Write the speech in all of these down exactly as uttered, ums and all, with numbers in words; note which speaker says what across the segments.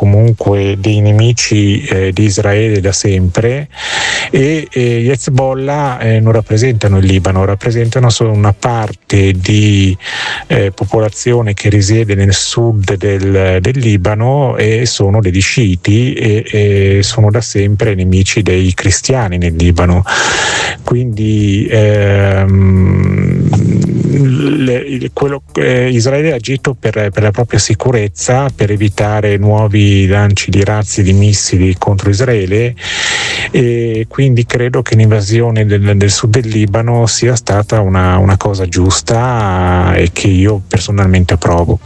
Speaker 1: comunque dei nemici eh, di Israele da sempre, e eh, gli Hezbollah eh, non rappresentano il Libano, rappresentano solo una parte di eh, popolazione che risiede nel sud del, del Libano, e sono degli sciiti e, e sono da sempre nemici dei cristiani nel Libano. Quindi ehm, le, quello, eh, Israele ha agito per, per la propria sicurezza, per evitare nuovi lanci di razzi di missili contro Israele, e quindi credo che l'invasione del, del sud del Libano sia stata una, una cosa giusta e che io personalmente approvo.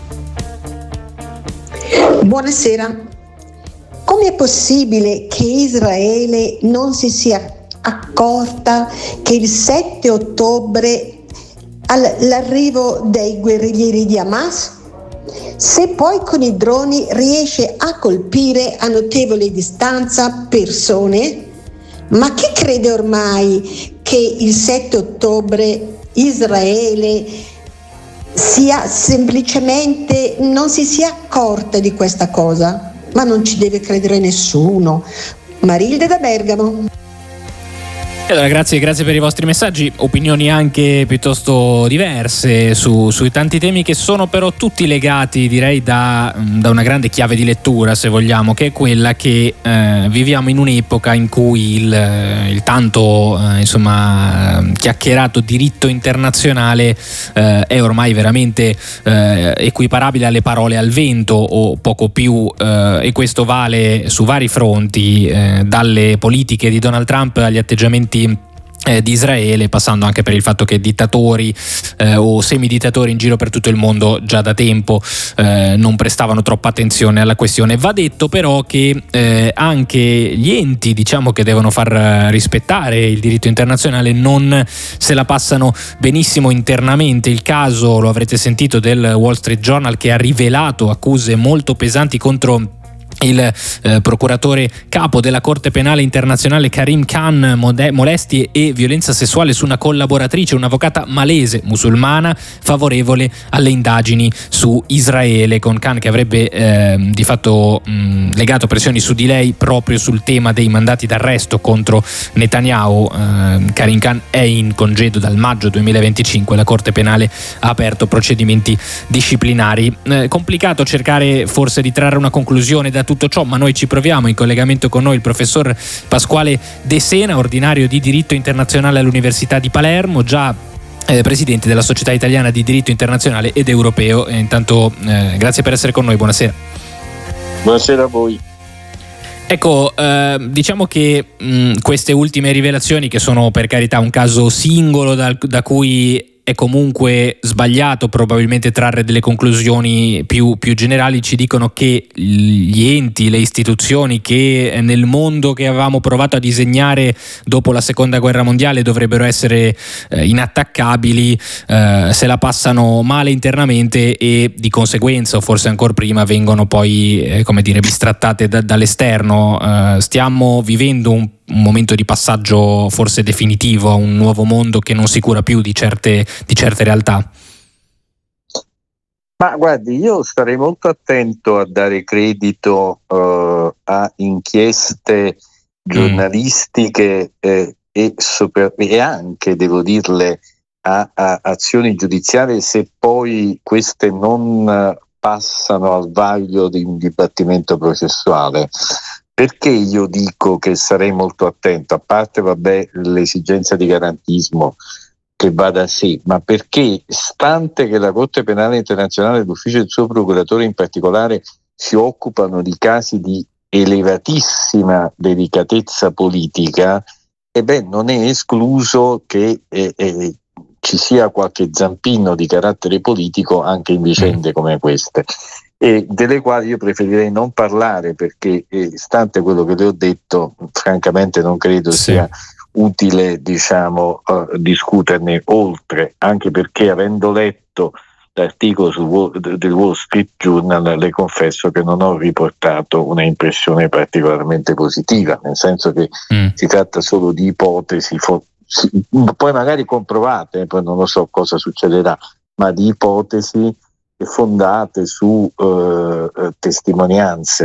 Speaker 2: Buonasera. Come è possibile che Israele non si sia accorta che il sette ottobre all'arrivo dei guerriglieri di Hamas, se poi con i droni riesce a colpire a notevole distanza persone? Ma chi crede ormai che il sette ottobre Israele sia semplicemente non si sia accorta di questa cosa? Ma non ci deve credere nessuno. Marilde da Bergamo.
Speaker 3: Allora, grazie, grazie per i vostri messaggi, opinioni anche piuttosto diverse su, sui tanti temi, che sono però tutti legati, direi, da, da una grande chiave di lettura, se vogliamo, che è quella che eh, viviamo in un'epoca in cui il, il tanto eh, insomma chiacchierato diritto internazionale eh, è ormai veramente eh, equiparabile alle parole al vento o poco più, eh, e questo vale su vari fronti, eh, dalle politiche di Donald Trump agli atteggiamenti Eh, di Israele, passando anche per il fatto che dittatori eh, o semidittatori in giro per tutto il mondo già da tempo eh, non prestavano troppa attenzione alla questione. Va detto però che eh, anche gli enti, diciamo, che devono far rispettare il diritto internazionale non se la passano benissimo internamente. Il caso, lo avrete sentito, del Wall Street Journal, che ha rivelato accuse molto pesanti contro il eh, procuratore capo della Corte Penale Internazionale Karim Khan, mode- molestie e violenza sessuale su una collaboratrice, un'avvocata malese musulmana favorevole alle indagini su Israele, con Khan che avrebbe eh, di fatto mh, legato pressioni su di lei proprio sul tema dei mandati d'arresto contro Netanyahu. eh, Karim Khan è in congedo dal maggio duemilaventicinque, la Corte Penale ha aperto procedimenti disciplinari. Eh, complicato cercare forse di trarre una conclusione da tutto ciò, ma noi ci proviamo. In collegamento con noi il professor Pasquale De Sena, ordinario di diritto internazionale all'Università di Palermo, già eh, presidente della Società Italiana di Diritto Internazionale ed Europeo. E intanto eh, grazie per essere con noi, buonasera.
Speaker 4: Buonasera a voi.
Speaker 3: Ecco, eh, diciamo che mh, queste ultime rivelazioni, che sono per carità un caso singolo da, da cui è comunque sbagliato probabilmente trarre delle conclusioni più, più generali, ci dicono che gli enti, le istituzioni che nel mondo che avevamo provato a disegnare dopo la seconda guerra mondiale dovrebbero essere eh, inattaccabili, eh, se la passano male internamente e di conseguenza, o forse ancora prima, vengono poi eh, come dire bistrattate da, dall'esterno. Eh, stiamo vivendo un un momento di passaggio forse definitivo a un nuovo mondo che non si cura più di certe, di certe realtà?
Speaker 4: Ma guardi, io starei molto attento a dare credito uh, a inchieste giornalistiche mm. eh, e, super, e anche, devo dirle, a, a azioni giudiziarie, se poi queste non passano al vaglio di un dibattimento processuale. Perché io dico che sarei molto attento? A parte, vabbè, l'esigenza di garantismo che va da sé, ma perché, stante che la Corte Penale Internazionale e l'ufficio del suo procuratore in particolare si occupano di casi di elevatissima delicatezza politica, e beh, non è escluso che eh, eh, ci sia qualche zampino di carattere politico anche in vicende come queste, e delle quali io preferirei non parlare, perché eh, stante quello che le ho detto, francamente non credo sì. sia utile, diciamo, uh, discuterne oltre, anche perché, avendo letto l'articolo sul Wall, del Wall Street Journal, le confesso che non ho riportato una impressione particolarmente positiva, nel senso che mm. si tratta solo di ipotesi, fo- si, poi magari comprovate, poi non lo so cosa succederà, ma di ipotesi fondate su eh, testimonianze